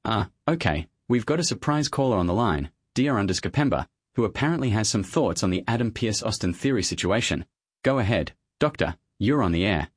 Okay. We've got a surprise caller on the line, Dr. who apparently has some thoughts on the Adam Pearce Austin theory situation. Go ahead. Doctor, you're on the air.